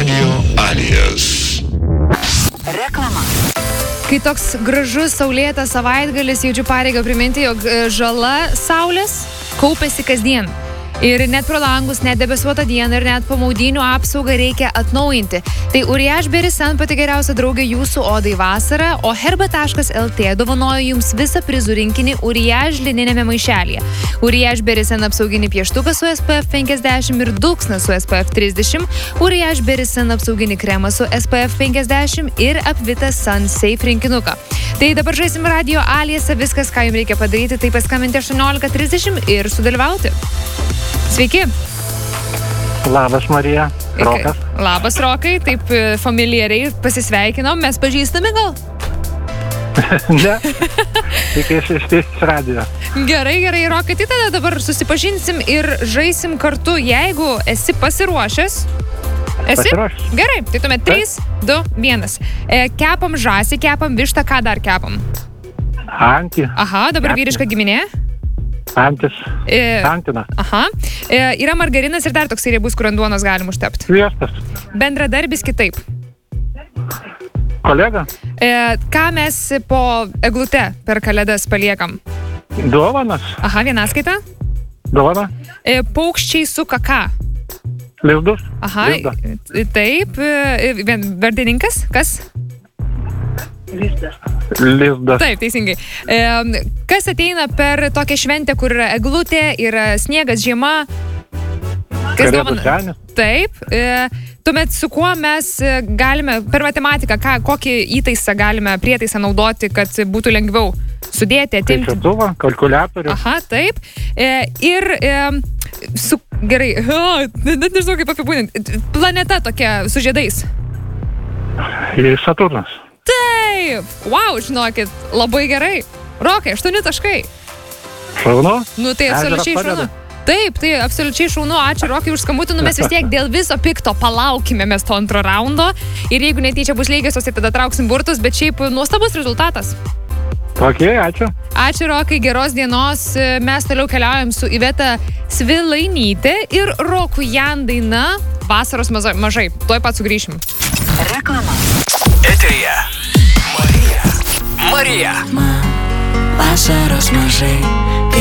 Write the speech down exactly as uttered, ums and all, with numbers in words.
Radio Alijas. Reklama. Kai toks gražus saulėtas savaitgalis, jaučiu pareigą priminti, jog žala saulės kaupiasi kasdien. Ir net pro langus, net debesuotą dieną ir net po maudynių apsaugą reikia atnaujinti. Tai Uriage Berisen pati geriausia draugė jūsų odai vasarą, o herba taškas el tė dovanoja jums visą prizų rinkinį Uriage lininėme maišelyje. Uriage Berisen apsauginį pieštuką su es pė ef penkiasdešimt ir dulksną su es pė ef trisdešimt, Uriage Berisen apsauginį kremą su es pė ef penkiasdešimt ir apvitą Sun Safe rinkinuką. Tai dabar žaisim Radio Alijose, viskas, ką jums reikia padaryti, tai paskambinti aštuoniolika trisdešimt ir sudalyvauti. Sveiki. Labas, Marija. Rokas. Labas, Rokai. Taip familiariai pasisveikinom. Mes pažįstami gal? Ne. Tik iš iš radijo. Gerai, gerai, Rokai. Tai tada dabar susipažinsim ir žaisim kartu, jeigu esi pasiruošęs. Esi? Pasiruošęs. Gerai. Tai tuomet trys, du, vienas. E, kepam žąsį, kepam vištą, ką dar kepam? Antį. Aha, dabar vyriška giminė. Antis. E, Antina. aha. E, yra margarinas ir dar toks riebus, kur ant duonos galim užtepti. Sviestas. Bendradarbis kitaip. Kolega. E, ką mes po eglute per kalėdas paliekam? Dovanas. Aha, vienaskaita. Dovana. E, paukščiai su kaka. Lizdus. Aha, Lizdą. taip. E, vien- vardininkas, kas? Lizdas. Taip, teisingai. E, kas ateina per tokią šventę, kur yra eglutė, yra sniegas, žiema? Kas Kalėdų dovana? senis. Taip. E, tuomet su kuo mes e, galime, per matematiką, ką, kokį įtaisą galime, prietaisą naudoti, kad būtų lengviau sudėti, atimti? Skaičiuotuvą, kalkuliatorių. Aha, taip. E, ir e, su, gerai, o, net nežinau kaip apibūdinti. Planeta tokia su žiedais. Ir Saturnas. Taip. Wow, žinokit, labai gerai. Rokai, aštuoni taškai. Šaunu. Nu, tai Ežeras absoliučiai padeda. šaunu. Taip, tai absoliučiai šaunu. Ačiū, Rokai, už skambutį. Nu, mes vis tiek dėl viso pikto palaukime mes to antro raundo. Ir jeigu netyčia bus lygiosios, tai tada trauksim burtus, bet šiaip nuostabus rezultatas. Ok, ačiū. Ačiū, Rokai, geros dienos. Mes toliau keliaujam su Iveta Svilainytė ir Roku Jan daina Vasaros mažai. mažai. Tuoj pat sugrįšim. Reklama. Eterija. Marija. Marija. Vasaros mažai.